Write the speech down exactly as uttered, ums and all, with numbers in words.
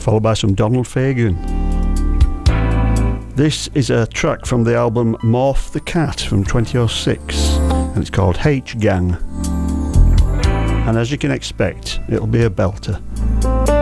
followed by some Donald Fagen. This is a track from the album Morph the Cat from twenty oh six, and it's called H-Gang. And as you can expect, it'll be a belter.